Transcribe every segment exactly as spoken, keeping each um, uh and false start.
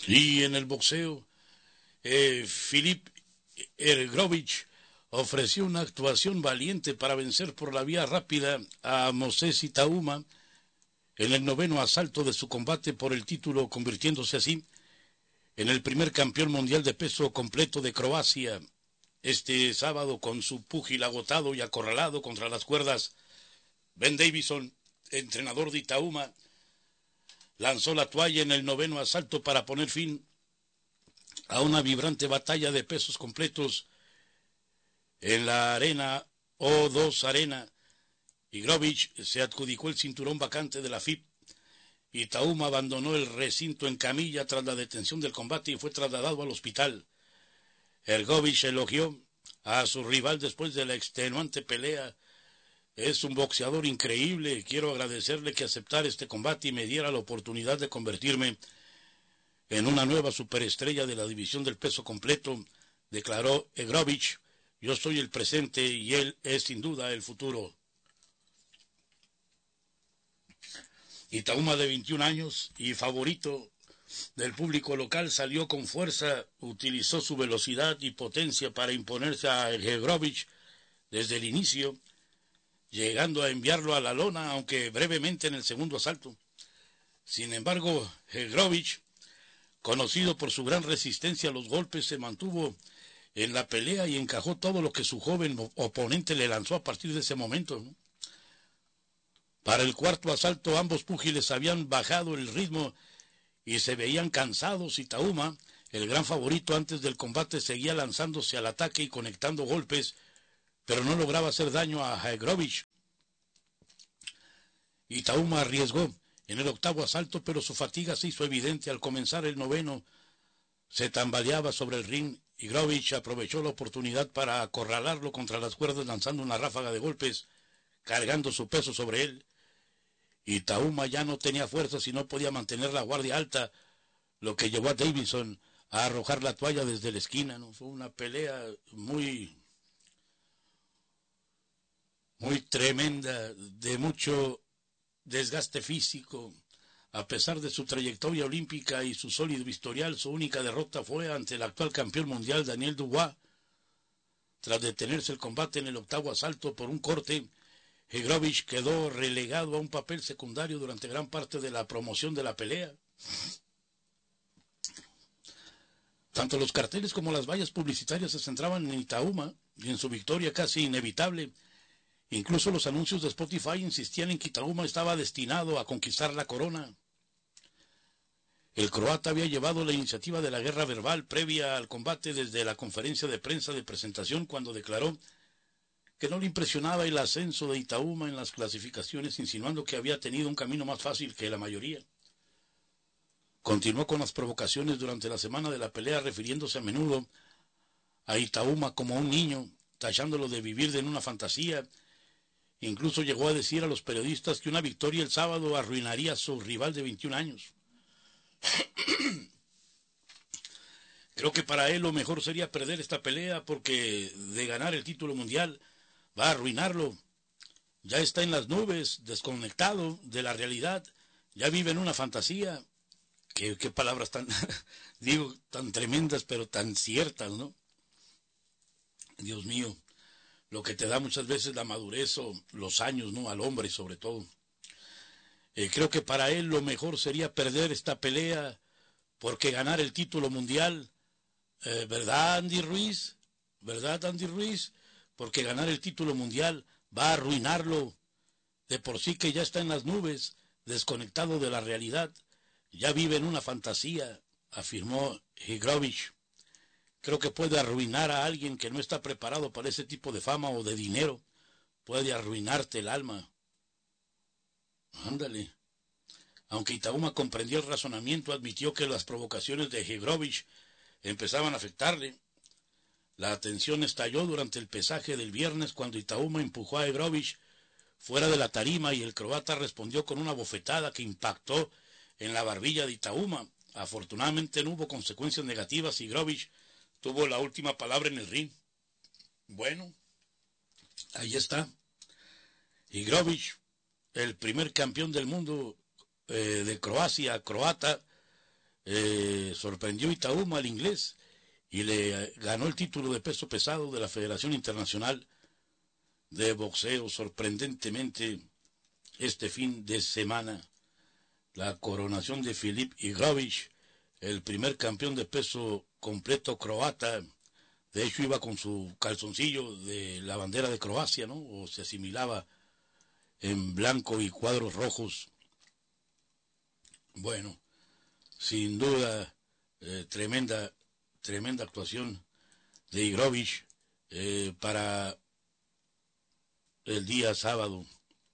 Y en el boxeo, eh, Filip Ergovic ofreció una actuación valiente para vencer por la vía rápida a Moses Itaúma en el noveno asalto de su combate por el título, convirtiéndose así en el primer campeón mundial de peso completo de Croacia. Este sábado, con su púgil agotado y acorralado contra las cuerdas, Ben Davison, entrenador de Itaúma, lanzó la toalla en el noveno asalto para poner fin a una vibrante batalla de pesos completos en la arena O dos Arena. Igrovic se adjudicó el cinturón vacante de la F I P. Itaúma abandonó el recinto en camilla tras la detención del combate y fue trasladado al hospital. Ergovic elogió a su rival después de la extenuante pelea. Es un boxeador increíble. Quiero agradecerle que aceptara este combate y me diera la oportunidad de convertirme en una nueva superestrella de la división del peso completo, declaró Ergovic. Yo soy el presente y él es sin duda el futuro. Itaúma, de veintiún años y favorito del público local, salió con fuerza, utilizó su velocidad y potencia para imponerse a Ergovic desde el inicio, llegando a enviarlo a la lona, aunque brevemente en el segundo asalto. Sin embargo, Ergovic, conocido por su gran resistencia a los golpes, se mantuvo en la pelea y encajó todo lo que su joven oponente le lanzó a partir de ese momento, ¿no? Para el cuarto asalto, ambos púgiles habían bajado el ritmo y se veían cansados. Itaúma, el gran favorito antes del combate, seguía lanzándose al ataque y conectando golpes, pero no lograba hacer daño a Ergovic. Itaúma arriesgó en el octavo asalto, pero su fatiga se hizo evidente al comenzar el noveno. Se tambaleaba sobre el ring. Ergovic aprovechó la oportunidad para acorralarlo contra las cuerdas, lanzando una ráfaga de golpes, cargando su peso sobre él. Itaúma ya no tenía fuerzas y no podía mantener la guardia alta, lo que llevó a Davison a arrojar la toalla desde la esquina, ¿no? Fue una pelea muy, muy tremenda, de mucho desgaste físico. A pesar de su trayectoria olímpica y su sólido historial, su única derrota fue ante el actual campeón mundial Daniel Dubois. Tras detenerse el combate en el octavo asalto por un corte, Ergovic quedó relegado a un papel secundario durante gran parte de la promoción de la pelea. Tanto los carteles como las vallas publicitarias se centraban en Itaúma y en su victoria casi inevitable. Incluso los anuncios de Spotify insistían en que Itaúma estaba destinado a conquistar la corona. El croata había llevado la iniciativa de la guerra verbal previa al combate desde la conferencia de prensa de presentación, cuando declaró que no le impresionaba el ascenso de Itaúma en las clasificaciones, insinuando que había tenido un camino más fácil que la mayoría. Continuó con las provocaciones durante la semana de la pelea, refiriéndose a menudo a Itaúma como un niño, tachándolo de vivir en una fantasía. Incluso llegó a decir a los periodistas que una victoria el sábado arruinaría a su rival de veintiún años. Creo que para él lo mejor sería perder esta pelea, porque de ganar el título mundial va a arruinarlo. Ya está en las nubes, desconectado de la realidad, ya vive en una fantasía. Qué, qué palabras tan, digo, tan tremendas, pero tan ciertas, ¿no? Dios mío, lo que te da muchas veces la madurez o los años, ¿no? Al hombre, sobre todo. Eh, creo que para él lo mejor sería perder esta pelea, porque ganar el título mundial, eh, ¿verdad, Andy Ruiz? ¿Verdad, Andy Ruiz? Porque ganar el título mundial va a arruinarlo. De por sí que ya está en las nubes, desconectado de la realidad, ya vive en una fantasía, afirmó Ergovic. Creo que puede arruinar a alguien que no está preparado para ese tipo de fama o de dinero. Puede arruinarte el alma. Ándale. Aunque Itaúma comprendió el razonamiento, admitió que las provocaciones de Ergovic empezaban a afectarle. La tensión estalló durante el pesaje del viernes, cuando Itaúma empujó a Ergovic fuera de la tarima y el croata respondió con una bofetada que impactó en la barbilla de Itaúma. Afortunadamente no hubo consecuencias negativas y Ergovic tuvo la última palabra en el ring. Bueno, ahí está. Ergovic, el primer campeón del mundo eh, de Croacia, croata, eh, sorprendió Itaúma al inglés y le ganó el título de peso pesado de la Federación Internacional de Boxeo. Sorprendentemente, este fin de semana, la coronación de Filip Igovic, el primer campeón de peso completo croata. De hecho, iba con su calzoncillo de la bandera de Croacia, ¿no? O se asimilaba en blanco y cuadros rojos. Bueno, sin duda, eh, tremenda, tremenda actuación de Igovic eh, para el día sábado.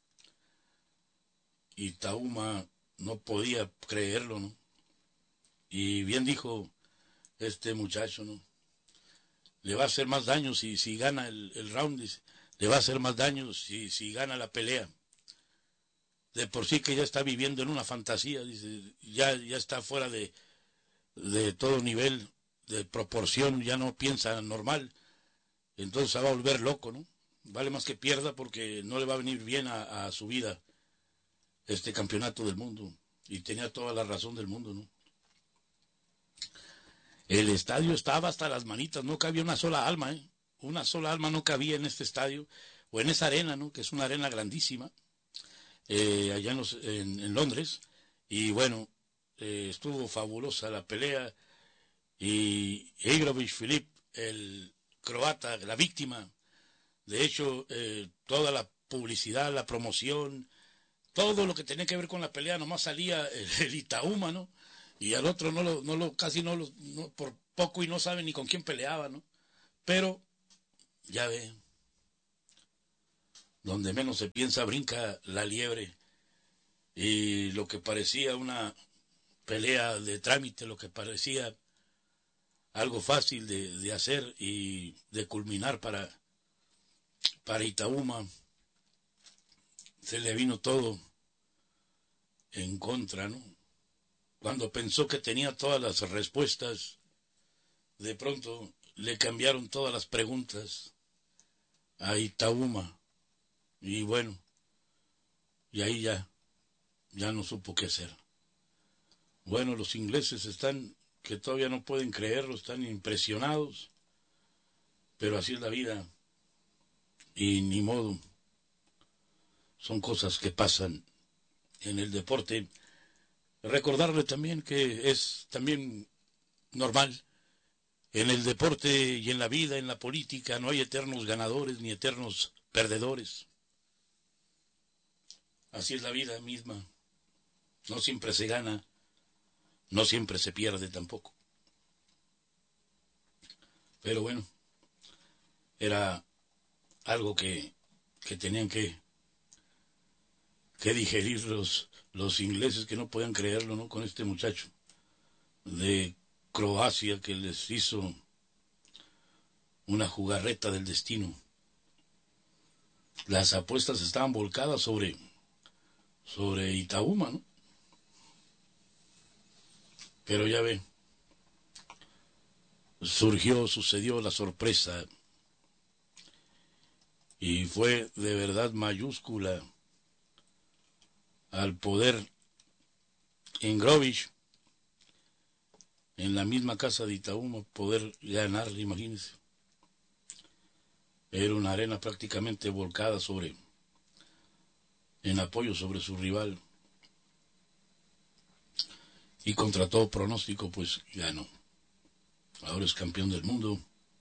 Itaúma no podía creerlo, ¿no? Y bien dijo este muchacho, ¿no? Le va a hacer más daño si, si gana el, el round, dice. Le va a hacer más daño si, si gana la pelea. De por sí que ya está viviendo en una fantasía, dice, ya, ya está fuera de, de todo nivel, de proporción, ya no piensa normal, entonces se va a volver loco, ¿no? Vale más que pierda porque no le va a venir bien a, a su vida este campeonato del mundo, y tenía toda la razón del mundo, ¿no? El estadio estaba hasta las manitas, no cabía una sola alma, ¿eh? Una sola alma no cabía en este estadio, o en esa arena, ¿no? Que es una arena grandísima, eh, allá en, los, en, en Londres, y bueno, eh, estuvo fabulosa la pelea, y Igovic Filip, el croata, la víctima, de hecho, eh, toda la publicidad, la promoción, todo lo que tenía que ver con la pelea, nomás salía el, el Itaúma, ¿no? Y al otro no lo, no lo, casi no lo, no, por poco y no sabe ni con quién peleaba, ¿no? Pero, ya ve, donde menos se piensa brinca la liebre, y lo que parecía una pelea de trámite, lo que parecía algo fácil de, de hacer y de culminar para, para Itaúma, se le vino todo en contra, ¿no? Cuando pensó que tenía todas las respuestas, de pronto le cambiaron todas las preguntas a Itaúma, y bueno, y ahí ya, ya no supo qué hacer. Bueno, los ingleses están, que todavía no pueden creerlo, están impresionados, pero así es la vida, y ni modo, son cosas que pasan en el deporte. Recordarle también que es también normal, en el deporte y en la vida, en la política, no hay eternos ganadores ni eternos perdedores. Así es la vida misma. No siempre se gana, no siempre se pierde tampoco. Pero bueno, era algo que, que tenían que, que digerir los, los ingleses, que no podían creerlo, ¿no? Con este muchacho de Croacia que les hizo una jugarreta del destino. Las apuestas estaban volcadas sobre, sobre Itaúma, ¿no? Pero ya ve, surgió, sucedió la sorpresa, y fue de verdad mayúscula al poder Igovic, en la misma casa de Itaúma, poder ganarle, imagínense. Era una arena prácticamente volcada sobre, en apoyo sobre su rival, y contra todo pronóstico, pues ganó. Ahora es campeón del mundo,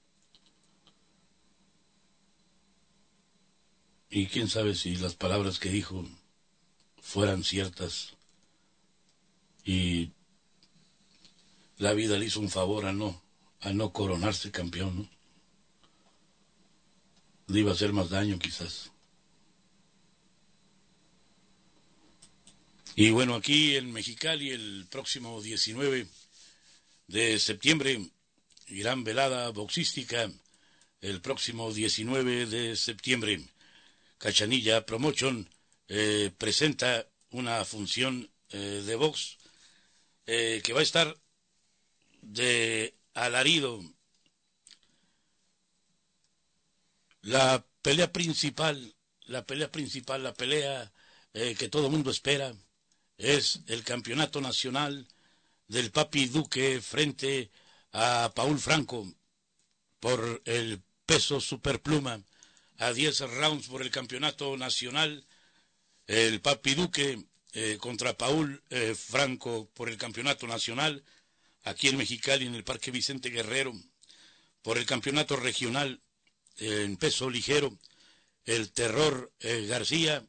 y quién sabe si las palabras que dijo fueran ciertas, y la vida le hizo un favor a no, a no coronarse campeón, ¿no? Le iba a hacer más daño quizás. Y bueno, aquí en Mexicali, el próximo diecinueve de septiembre, gran velada boxística, el próximo diecinueve de septiembre, Cachanilla Promotion eh, presenta una función eh, de box eh, que va a estar de alarido. La pelea principal, la pelea principal, la pelea eh, que todo el mundo espera, es el campeonato nacional del Papi Duque frente a Paul Franco por el peso superpluma a diez rounds por el campeonato nacional. El Papi Duque eh, contra Paul eh, Franco por el campeonato nacional aquí en Mexicali en el Parque Vicente Guerrero. Por el campeonato regional eh, en peso ligero, el Terror eh, García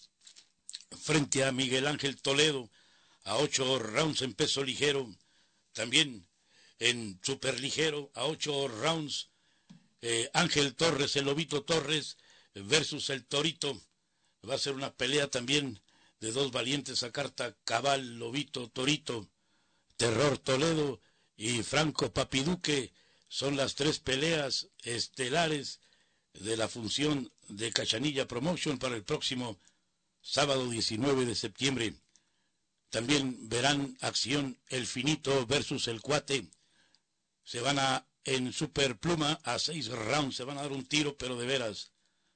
frente a Miguel Ángel Toledo a ocho rounds en peso ligero. También en superligero a ocho rounds, eh, Ángel Torres, el Lobito Torres versus el Torito. Va a ser una pelea también de dos valientes a carta cabal, Lobito Torito. Terror Toledo y Franco Papiduque son las tres peleas estelares de la función de Cachanilla Promotion para el próximo sábado diecinueve de septiembre. También verán acción El Finito versus El Cuate. Se van a, en superpluma, a seis rounds, se van a dar un tiro, pero de veras.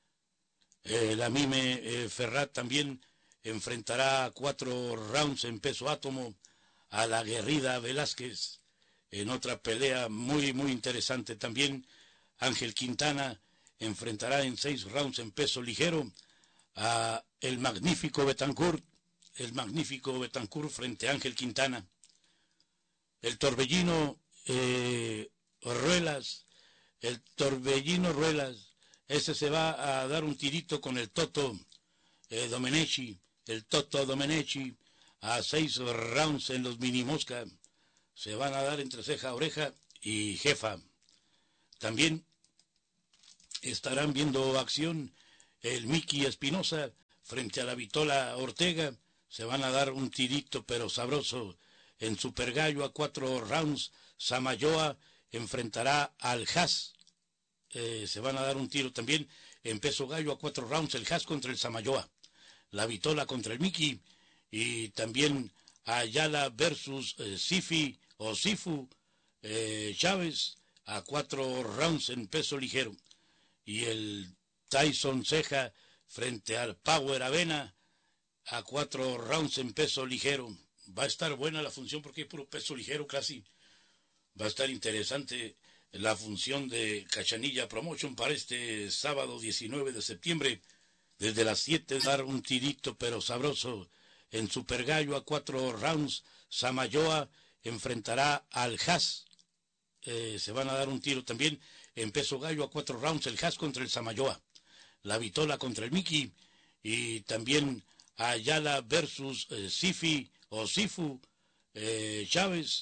Eh, la Mime eh, Ferrat también enfrentará a cuatro rounds en peso átomo a la Guerrida Velázquez en otra pelea muy, muy interesante. También Ángel Quintana enfrentará en seis rounds en peso ligero a el magnífico Betancourt, el magnífico Betancourt frente a Ángel Quintana. El Torbellino eh, Ruelas, el Torbellino Ruelas, ese se va a dar un tirito con el Toto eh, Domenech, el Toto Domenech, a seis rounds en los mini mosca. Se van a dar entre ceja, oreja y jefa. También estarán viendo acción el Miki Espinosa frente a la Vitola Ortega. Se van a dar un tirito pero sabroso en Super Gallo a cuatro rounds. Samayoa enfrentará al Haas. Eh, se van a dar un tiro también en peso gallo a cuatro rounds. El Haas contra el Samayoa. La Vitola contra el Miki. Y también Ayala versus eh, Sifi o Sifu eh, Chávez a cuatro rounds en peso ligero. Y el Tyson Ceja frente al Power Avena a cuatro rounds en peso ligero. Va a estar buena la función porque es puro peso ligero casi. Va a estar interesante la función de Cachanilla Promotion para este sábado diecinueve de septiembre. Desde las siete dar un tirito pero sabroso en Super Gallo a cuatro rounds. Samayoa enfrentará al Haas. Eh, se van a dar un tiro también en peso gallo a cuatro rounds. El Haas contra el Samayoa. La Vitola contra el Miki. Y también Ayala versus eh, Sifi o Sifu eh, Chávez